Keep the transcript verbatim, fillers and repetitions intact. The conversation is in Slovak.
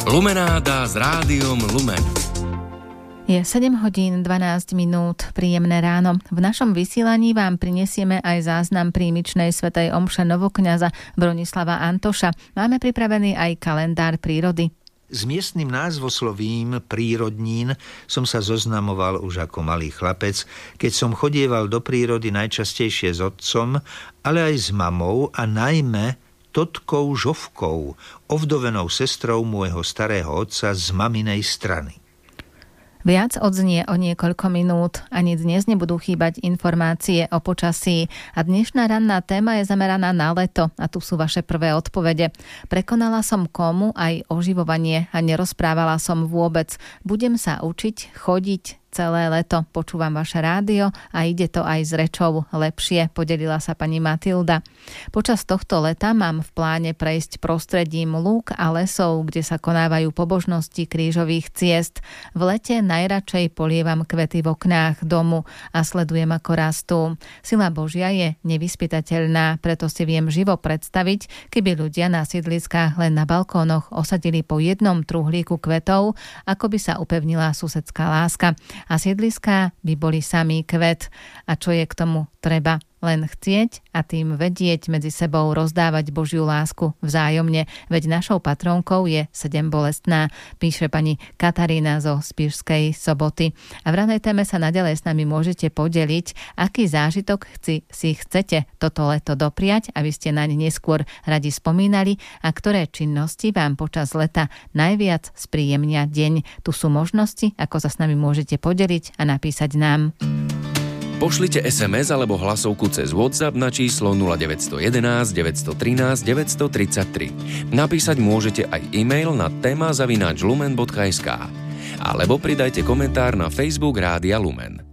Lumenáda s rádiom Lumen. Je sedem hodín dvanásť minút, príjemné ráno. V našom vysielaní vám prinesieme aj záznam príjmičnej svätej omše novokňaza Bronislava Antoša. Máme pripravený aj kalendár prírody. S miestnym názvoslovím prírodnín som sa zoznamoval už ako malý chlapec, keď som chodieval do prírody najčastejšie s otcom, ale aj s mamou a najmä totkou Žovkou, ovdovenou sestrou môjho starého otca z maminej strany. Viac odznie o niekoľko minút. Ani dnes nebudú chýbať informácie o počasí. A dnešná ranná téma je zameraná na leto. A tu sú vaše prvé odpovede. Prekonala som komu aj oživovanie a nerozprávala som vôbec. Budem sa učiť chodiť celé leto. Počúvam vaše rádio a ide to aj s rečou lepšie, podelila sa pani Matilda. Počas tohto leta mám v pláne prejsť prostredím lúk a lesov, kde sa konávajú pobožnosti krížových ciest. V lete najradšej polievam kvety v oknách domu a sledujem, ako rastú. Sila Božia je nevyspytateľná, preto si viem živo predstaviť, keby ľudia na sídliskách len na balkónoch osadili po jednom truhlíku kvetov, ako by sa upevnila susedská láska. A sídliská by boli samý kvet. A čo je k tomu treba? Len chcieť a tým vedieť medzi sebou rozdávať Božiu lásku vzájomne, veď našou patrónkou je sedem bolestná, píše pani Katarína zo Spišskej Soboty. A v ranej téme sa naďalej s nami môžete podeliť, aký zážitok chci, si chcete toto leto dopriať, aby ste naň neskôr radi spomínali a ktoré činnosti vám počas leta najviac spríjemnia deň. Tu sú možnosti, ako sa s nami môžete podeliť a napísať nám. Pošlite es em es alebo hlasovku cez WhatsApp na číslo nula deväť jedna jedna, deväť jedna tri, deväť tri tri. Napísať môžete aj e-mail na téma zavináč lumen bodka es ká alebo pridajte komentár na Facebook Rádia Lumen.